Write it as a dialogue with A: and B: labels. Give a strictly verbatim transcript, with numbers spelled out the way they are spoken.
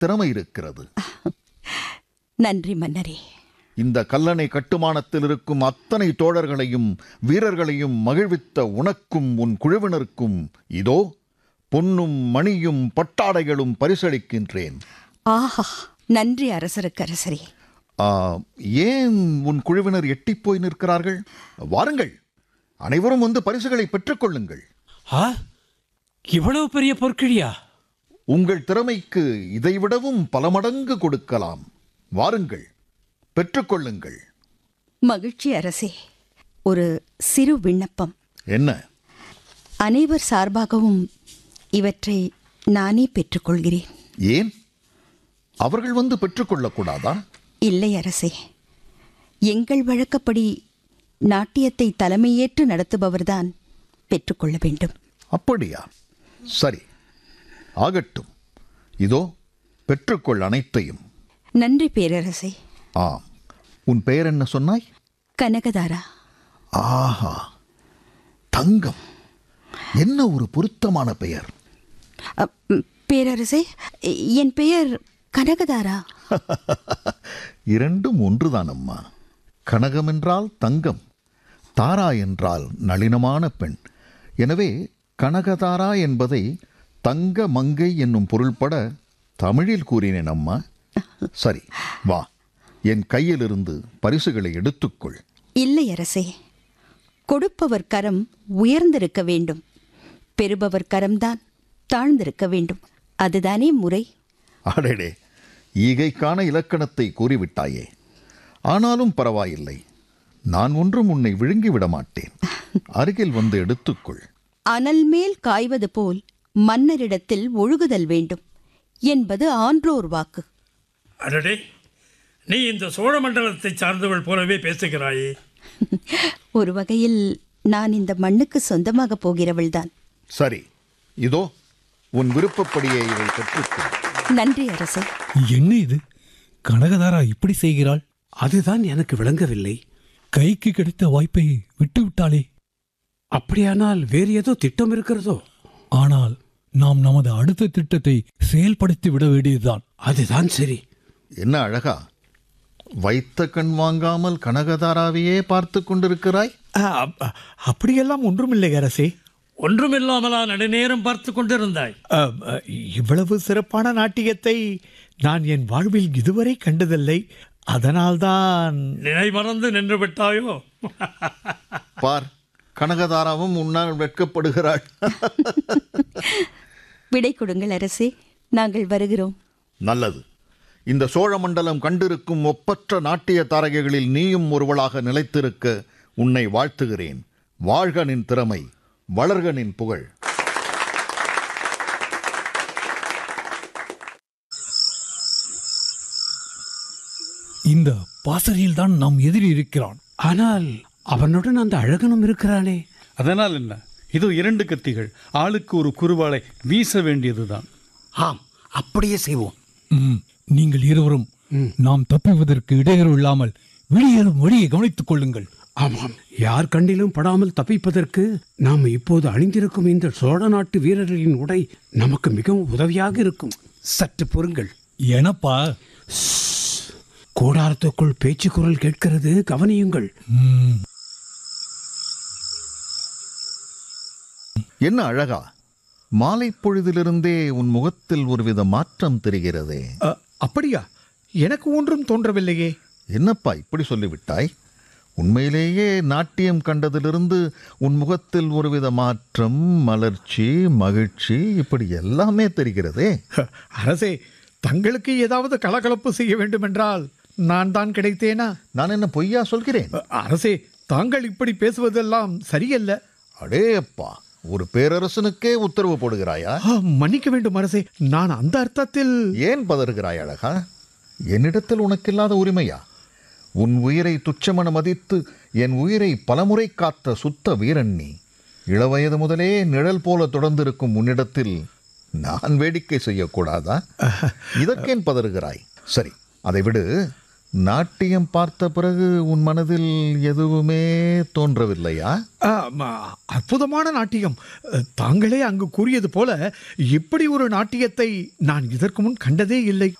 A: திறமை இருக்கிறது.
B: நன்றி மன்னரே.
A: இந்த கல்லணை கட்டுமானத்தில் இருக்கும் அத்தனை தோழர்களையும் வீரர்களையும் மகிழ்வித்த உனக்கும் உன் குழுவினருக்கும் இதோ பொன்னும் மணியும் பட்டாடைகளும் பரிசளிக்கின்றேன்.
B: ஆஹா, நன்றி அரசருக்கு அரசரே.
A: ஏன் உன் குழுவினர் எட்டிப் போய் நிற்கிறார்கள்? வாருங்கள், அனைவரும் வந்து பரிசுகளை பெற்றுக்கொள்ளுங்கள்.
C: இவ்வளவு பெரிய பொற்கிழியா?
A: உங்கள் திறமைக்கு இதைவிடவும் பல மடங்கு கொடுக்கலாம். வாருங்கள், பெற்றுக்கொள்ளுங்கள்.
B: மகிழ்ச்சி அரசே. ஒரு சிறு விண்ணப்பம்.
A: என்ன?
B: அனைவர் சார்பாகவும் இவற்றை நானே பெற்றுக்கொள்கிறேன்.
A: ஏன்? அவர்கள் வந்து பெற்றுக்கொள்ளக்கூடாதா?
B: இல்லை அரசே, எங்கள் வழக்கப்படி நாட்டியத்தை தலைமையேற்று நடத்துபவர்தான் பெற்றுக்கொள்ள வேண்டும்.
A: அப்படியா? சரி, ஆகட்டும். இதோ பெற்றுக்கொள் அனைத்தையும்.
B: நன்றி பேரரசே.
A: ஆம், உன் பெயர் என்ன சொன்னாய்?
B: கனகதாரா.
A: ஆஹா, தங்கம். என்ன ஒரு பொருத்தமான பெயர்.
B: பேரரசே, என் பெயர் கனகதாரா.
A: இரண்டும் ஒன்றுதான் அம்மா. கனகம் என்றால் தங்கம், தாரா என்றால் நளினமான பெண். எனவே கனகதாரா என்பதை தங்க மங்கை என்னும் பொருள்பட தமிழில் கூறினேன் அம்மா. சரி, வா, என் கையிலிருந்து பரிசுகளை எடுத்துக்கொள்.
B: இல்லை அரசே, கொடுப்பவர் கரம் உயர்ந்திருக்க வேண்டும், பெறுபவர் கரம்தான் தாழ்ந்திருக்க வேண்டும். அதுதானே முறை.
A: அடடே, ஈகைக்கான இலக்கணத்தை கூறிவிட்டாயே. ஆனாலும் பரவாயில்லை, நான் ஒன்றும் உன்னை விழுங்கிவிட மாட்டேன். அருகில் வந்து எடுத்துக்கொள்.
B: அனல் மேல் காய்வது போல் மன்னரிடத்தில் ஒழுகுதல் வேண்டும் என்பது ஆன்றோர் வாக்கு.
C: அடடே, நீ இந்த சோழ மண்டலத்தை சார்ந்தவள் போலவே பேசுகிறாயே.
B: ஒரு வகையில் நான் இந்த மண்ணுக்கு சொந்தமாக போகிறவள்தான்.
A: சரி, இதோ உன் விருப்பப்படியே இதை பெற்றுக்கொள்.
B: நன்றி அரசே.
D: என்ன இது? கனகதாரா இப்படி செய்கிறாள்?
C: அதுதான் எனக்கு விளங்கவில்லை.
D: கைக்கு கிடைத்த வாய்ப்பை விட்டுவிட்டாளே.
C: அப்படியானால் வேறு ஏதோ திட்டம் இருக்கிறதோ?
D: ஆனால் நாம் நமது அடுத்த திட்டத்தை செயல்படுத்தி விட வேண்டியதுதான்.
C: அதுதான் சரி.
A: என்ன அழகா, வைத்த கண் வாங்காமல் கனகதாராவையே பார்த்து கொண்டிருக்கிறாய்?
E: அப்படியெல்லாம் ஒன்றுமில்லை அரசே.
C: ஒன்றுமில்லாமலா நடுநேரம் பார்த்து கொண்டிருந்தாய்?
E: இவ்வளவு சிறப்பான நாட்டியத்தை நான் என் வாழ்வில் இதுவரை கண்டதில்லை. அதனால்தான்.
C: நினைமறந்து நின்று விட்டாயோ?
A: பார், கனகதாராவும் உன்னால் வெட்கப்படுகிறாள்.
B: விடை கொடுங்கள் அரசே, நாங்கள் வருகிறோம்.
A: நல்லது. இந்த சோழ மண்டலம் கண்டிருக்கும் ஒப்பற்ற நாட்டிய தாரகைகளில் நீயும் ஒருவளாக நிலைத்திருக்க உன்னை வாழ்த்துகிறேன். வாழ்க நின் திறமை, வளர்க நின் புகழ்.
D: இந்த பாசறையில் தான் நாம் எதிரி இருக்கிறான்.
C: ஆனால் அவனுடன் அந்த அழகனும் இருக்கிறானே.
F: அதனால் என்ன? இதோ இரண்டு கத்திகள், ஆளுக்கு ஒரு குறுவாளை வீச வேண்டியதுதான்.
G: ஆம், அப்படியே செய்வோம்.
D: நீங்கள் இருவரும் நாம் தப்புவதற்கு இடையூறு இல்லாமல் வெளியேறும் வழியை கவனித்துக் கொள்ளுங்கள்.
C: ஆமாம், யார் கண்டிலும் படாமல் தப்பிப்பதற்கு நாம் இப்போது அணிந்திருக்கும் இந்த சோழ நாட்டு வீரர்களின் உடை நமக்கு மிகவும் உதவியாக இருக்கும்.
G: சற்று பொறுங்கள்.
D: எனப்பா,
C: கூடாரத்துக்குள் பேச்சு குரல் கேட்கிறது, கவனியுங்கள்.
A: என்ன அழகா, மாலை பொழுதிலிருந்தே உன் முகத்தில் ஒருவித மாற்றம் தெரிகிறதே.
E: அப்படியா? எனக்கு ஒன்றும் தோன்றவில்லையே.
A: என்னப்பா இப்படி சொல்லிவிட்டாய்? உண்மையிலேயே நாட்டியம் கண்டதிலிருந்து உன் முகத்தில் ஒருவித மாற்றம், மலர்ச்சி, மகிழ்ச்சி, இப்படி எல்லாமே தெரிகிறதே.
E: அரசே, தங்களுக்கு ஏதாவது கலகலப்பு செய்ய வேண்டுமென்றால் நான் தான் கிடைத்தேனா?
A: நான் என்ன பொய்யா சொல்கிறேன்?
E: அரசே, தாங்கள் இப்படி பேசுவதெல்லாம் சரியல்ல.
A: அடே அப்பா, ஒரு பேரரசனுக்கே உத்தரவு போடுகிறாயா?
E: மன்னிக்க வேண்டும் அரசே, நான் அந்த அர்த்தத்தில்.
A: ஏன் பதறுகிறாய் அழகா? என்னிடத்தில் உனக்கில்லாத உரிமையா? உன் உயிரை துச்சமென மதித்து என் உயிரை பலமுறை காத்த சுத்த வீரன் நீ. இளவயது முதலே நிழல் போல தொடர்ந்திருக்கும் உன்னிடத்தில் நான் வேடிக்கை செய்யக்கூடாதா? இதற்கேன் பதறுகிறாய்? சரி, அதை விடு. நாட்டியம் பார்த்த பிறகு உன் மனதில் எதுவுமே தோன்றவில்லையா?
E: ஆ, ம- அற்புதமான நாட்டியம். தாங்களே அங்கு கூறியது போல இப்படி ஒரு நாட்டியத்தை நான் இதற்கு முன் கண்டதே இல்லை.